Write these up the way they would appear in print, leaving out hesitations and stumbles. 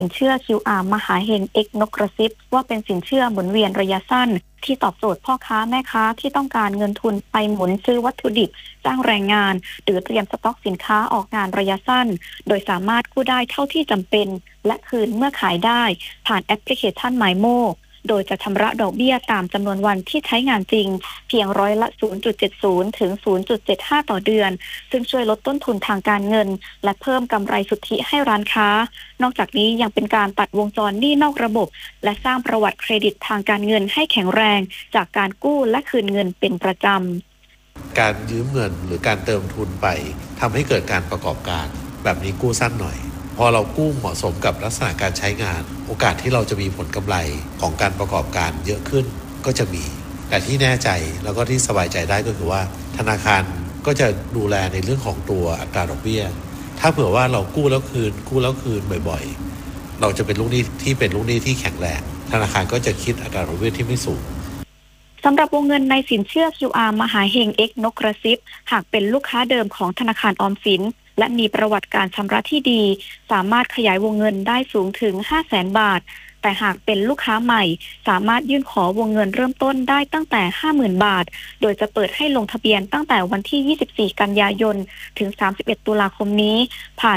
สินเชื่อ QR มหาเฮง X นกกระซิบว่าเป็นสินเชื่อหมุนเวียนระยะสั้นที่ตอบโจทย์พ่อค้าแม่ค้าที่ต้องการเงินทุนไปหมุนซื้อวัตถุดิบจ้างแรงงานหรือเตรียมสต็อกสินค้าออกงานระยะสั้นโดยสามารถกู้ได้เท่าที่จำเป็นและคืนเมื่อขายได้ผ่านแอปพลิเคชัน MyMo โดยจะชำระดอกเบี้ยตามจำนวนวันที่ใช้งานจริงเพียงร้อยละ 0.70 ถึง 0.75 ต่อเดือนซึ่งช่วยลดต้นทุนทางการเงินและเพิ่มกำไรสุทธิให้ร้านค้านอกจากนี้ยังเป็นการตัดวงจรหนี้นอกระบบและสร้างประวัติเครดิตทางการเงินให้แข็งแรงจากการกู้และคืนเงินเป็นประจำการยืมเงินหรือการเติมทุนไปทำให้เกิดการประกอบการแบบนี้กู้สั้นหน่อยพอเรากู้เหมาะสมกับลักษณะการใช้งานโอกาสที่เราจะมีผลกำไรของการประกอบการเยอะขึ้นก็จะมีแต่ที่แน่ใจแล้วก็ที่สบายใจได้ก็คือว่าธนาคารก็จะดูแลในเรื่องของตัวอัตราดอกเบี้ยถ้าเผื่อว่าเรากู้แล้วคืนบ่อยๆเราจะเป็นลูกหนี้ที่เป็นลูกหนี้ที่แข็งแรงธนาคารก็จะคิดอัตราดอกเบี้ยที่ไม่สูงสำหรับวงเงินในสินเชื่อ QR มหาเฮง X นกกระซิบหากเป็นลูกค้าเดิมของธนาคารออมสินและมีประวัติการชำระที่ดีสามารถขยายวงเงินได้สูงถึง 500,000 บาทแต่หากเป็นลูกค้าใหม่สามารถยื่นขอวงเงินเริ่มต้นได้ตั้งแต่ 50,000 บาทโดยจะเปิดให้ลงทะเบียนตั้งแต่วันที่ 24 กันยายนถึง 31 ตุลาคมนี้ผ่าน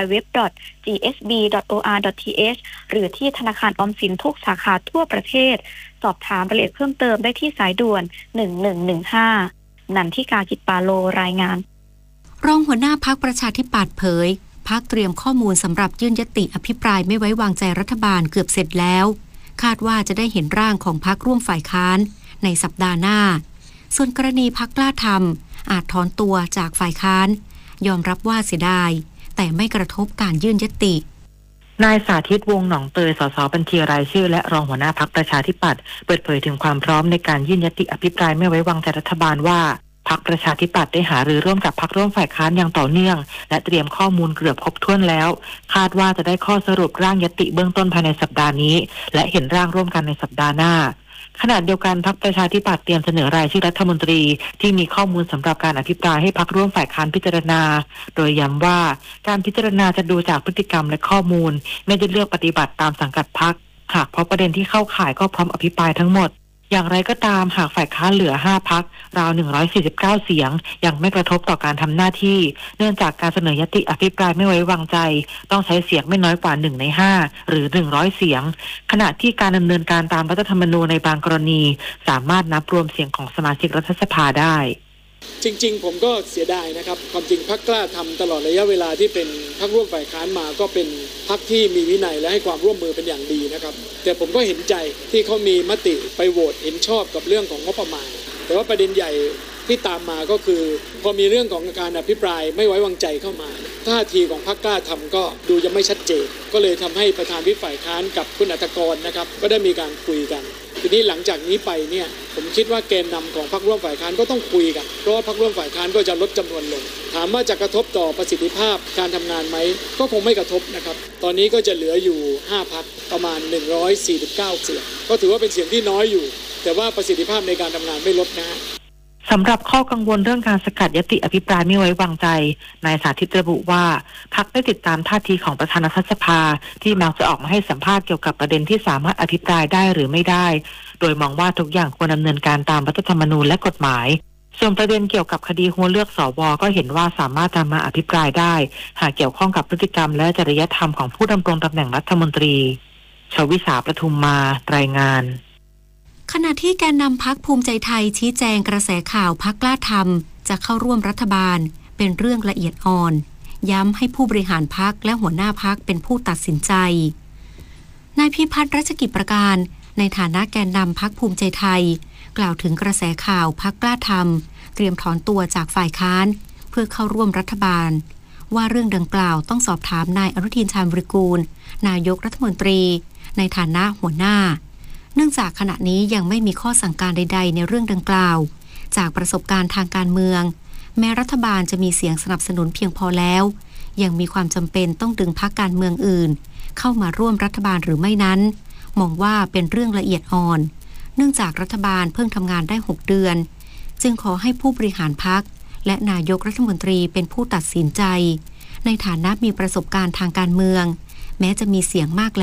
www.gsb.or.th หรือที่ธนาคารออมสินทุกสาขาทั่วประเทศสอบถามรายละเอียดเพิ่มเติมได้ที่สายด่วน 1115 นันทิกา กิจปาโลรายงานรองหัวหน้าพรรคประชาธิปัตย์เผยพรรคเตรียมข้อมูลสำหรับยื่นยติอภิปรายไม่ไว้วางใจรัฐบาลเกือบเสร็จแล้วคาดว่าจะได้เห็นร่างของพรรคร่วมฝ่ายค้านในสัปดาห์หน้าส่วนกรณีพรรคกล้าทำอาจถอนตัวจากฝ่ายค้านยอมรับว่าเสียดายแต่ไม่กระทบการยื่นยตินายสาธิตวงศ์หนองเตยสสบัญชีรายชื่อและรองหัวหน้าพรรคประชาธิปัตย์เปิดเผยถึงความพร้อมในการยื่นยติอภิปรายไม่ไว้วางใจรัฐบาลว่าพรรคประชาธิปัตย์ได้หารือร่วมกับพรรคร่วมฝ่ายค้านอย่างต่อเนื่องและเตรียมข้อมูลเกือบครบถ้วนแล้วคาดว่าจะได้ข้อสรุปร่างยติเบื้องต้นภายในสัปดาห์นี้และเห็นร่างร่วมกันในสัปดาห์หน้าขณะเดียวกันพรรคประชาธิปัตย์เตรียมเสนอรายชื่อรัฐมนตรีที่มีข้อมูลสำหรับการอภิปรายให้พรรคร่วมฝ่ายค้านพิจารณาโดยย้ำว่าการพิจารณาจะดูจากพฤติกรรมและข้อมูลไม่ได้เลือกปฏิบัติตามสังกัดพรรคหากพบประเด็นที่เข้าข่ายก็พร้อมอภิปรายทั้งหมดอย่างไรก็ตามหากฝ่ายค้านเหลือ5พรรคราว149เสียงยังไม่กระทบต่อการทำหน้าที่เนื่องจากการเสนอยติอภิปรายไม่ไว้วางใจต้องใช้เสียงไม่น้อยกว่า1ใน5หรือ100เสียงขณะที่การดำเนินการตามรัฐธรรมนูญในบางกรณีสามารถนับรวมเสียงของสมาชิกรัฐสภาได้จริงๆผมก็เสียดายนะครับความจริงพรรคกล้าทำตลอดระยะเวลาที่เป็นพรรคร่วมฝ่ายค้านมาก็เป็นพรรคที่มีวินัยและให้ความร่วมมือเป็นอย่างดีนะครับแต่ผมก็เห็นใจที่เขามีมติไปโหวตเห็นชอบกับเรื่องของงบประมาณแต่ว่าประเด็นใหญ่ที่ตามมาก็คือพอมีเรื่องของการอภิปรายไม่ไว้วางใจเข้ามาท่าทีของพรรคกล้าทำก็ดูยังไม่ชัดเจนก็เลยทำให้ประธานวิปฝ่ายค้านกับคุณอัฐกรนะครับก็ได้มีการคุยกันทีนี้หลังจากนี้ไปเนี่ยผมคิดว่าแกนนำของพรรคร่วมฝ่ายค้านก็ต้องคุยกันเพราะว่าพรรคร่วมฝ่ายค้านก็จะลดจำนวนลงถามว่าจะกระทบต่อประสิทธิภาพการทำงานไหมก็คงไม่กระทบนะครับตอนนี้ก็จะเหลืออยู่5พรรคประมาณ149เสียงก็ถือว่าเป็นเสียงที่น้อยอยู่แต่ว่าประสิทธิภาพในการทำงานไม่ลดนะสำหรับข้อกังวลเรื่องการสกัดยติอภิปรายไม่ไว้วางใจนายสาธิตระบุว่าพรรคได้ติดตามท่าทีของประธานรัฐสภาที่มักจะออกมาให้สัมภาษณ์เกี่ยวกับประเด็นที่สามารถอภิปรายได้หรือไม่ได้โดยมองว่าทุกอย่างควรดำเนินการตามรัฐธรรมนูญและกฎหมายส่วนประเด็นเกี่ยวกับคดีหัวเลือกสวก็เห็นว่าสามารถนำมาอภิปรายได้หากเกี่ยวข้องกับพฤติกรรมและจริยธรรมของผู้ดำรงตำแหน่งรัฐมนตรีชวิสาประทุมมารายงานขณะที่แกนนำพรรคภูมิใจไทยชี้แจงกระแสข่าวพรรคกล้าทำจะเข้าร่วมรัฐบาลเป็นเรื่องละเอียดอ่อนย้ำให้ผู้บริหารพรรคและหัวหน้าพรรคเป็นผู้ตัดสินใจนายพิพัฒน์รัชกิจประการในฐานะแกนนำพรรคภูมิใจไทยกล่าวถึงกระแสข่าวพรรคกล้าทำเตรียมถอนตัวจากฝ่ายค้านเพื่อเข้าร่วมรัฐบาลว่าเรื่องดังกล่าวต้องสอบถามนายอนุทินชาญวิรากูลนายกรัฐมนตรีในฐานะหัวหน้าเนื่องจากขณะนี้ยังไม่มีข้อสั่งการใดๆในเรื่องดังกล่าวจากประสบการณ์ทางการเมืองแม้รัฐบาลจะมีเสียงสนับสนุนเพียงพอแล้วยังมีความจำเป็นต้องดึงพรรคการเมืองอื่นเข้ามาร่วมรัฐบาลหรือไม่นั้นมองว่าเป็นเรื่องละเอียดอ่อนเนื่องจากรัฐบาลเพิ่งทำงานได้6เดือนจึงขอให้ผู้บริหารพรรคและนายกรัฐมนตรีเป็นผู้ตัดสินใจในฐานะมีประสบการณ์ทางการเมืองแม้จะมีเสียงมาก